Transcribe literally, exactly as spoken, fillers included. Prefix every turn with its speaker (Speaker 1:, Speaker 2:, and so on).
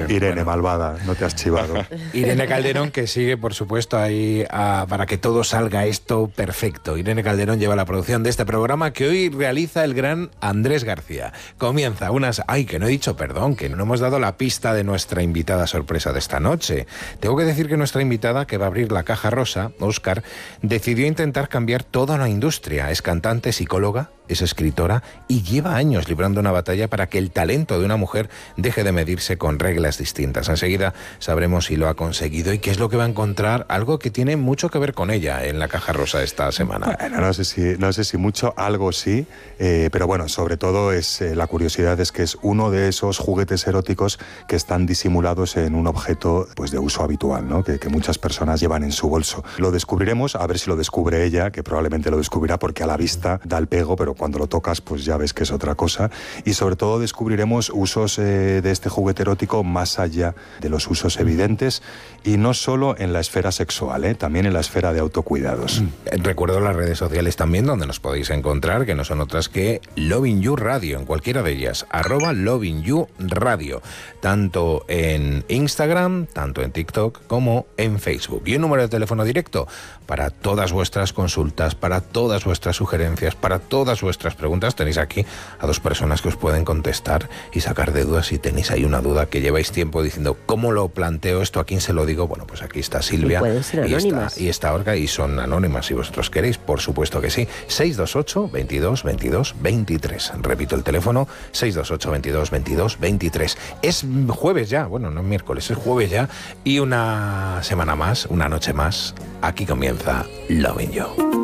Speaker 1: Irene.
Speaker 2: Irene,
Speaker 1: Bueno.
Speaker 2: malvada, no te has chivado.
Speaker 1: Irene Calderón, que sigue, por supuesto, ahí a, para que todo salga esto perfecto. Irene Calderón lleva la producción de este programa que hoy realiza el gran Andrés García. Comienza unas... Ay, que no he dicho, perdón, que no hemos dado la pista de nuestra invitada sorpresa de esta noche. Tengo que decir que nuestra invitada, que va a abrir la caja rosa, Óscar, decidió intentar cambiar toda la industria. Es cantante, psicóloga, es escritora y lleva años librando una batalla para que el talento de una mujer deje de medirse con reglas distintas. Enseguida sabremos si lo ha conseguido y qué es lo que va a encontrar, algo que tiene mucho que ver con ella en la caja rosa esta semana.
Speaker 2: Bueno, no sé si, no sé si mucho, algo sí, eh, pero bueno, sobre todo es eh, la curiosidad es que es uno de esos juguetes eróticos que están disimulados en un objeto pues de uso habitual, ¿no? que, que muchas personas llevan en su bolso. Lo descubriremos, a ver si lo descubre ella, que probablemente lo descubrirá porque a la vista da el pego, pero cuando lo tocas pues ya ves que es otra cosa. Y sobre todo descubriremos usos eh, de este juguete erótico más allá de los usos evidentes y no solo en la esfera sexual, ¿eh? también en la esfera de autocuidados.
Speaker 1: Recuerdo las redes sociales también donde nos podéis encontrar, que no son otras que Loving You Radio, en cualquiera de ellas, arroba Loving You Radio, tanto en Instagram, tanto en TikTok como en Facebook. Y un número de teléfono directo para todas vuestras consultas, para todas vuestras sugerencias, para todas vuestras preguntas. Tenéis aquí a dos personas que os pueden contestar y sacar de dudas si tenéis ahí una duda que lleváis tiempo diciendo ¿cómo lo planteo esto? ¿A quién se lo digo? Bueno, pues aquí está Silvia.
Speaker 3: Y pueden ser
Speaker 1: y
Speaker 3: anónimas.
Speaker 1: está, y está Olga y son anónimas si vosotros queréis, por supuesto que sí. seis dos ocho, veintidós, veintidós, veintitrés. Repito el teléfono, seis dos ocho, veintidós, veintidós, veintitrés. Es jueves ya, bueno, no es miércoles, es jueves ya y una semana más, una noche más, aquí comienza Loving You.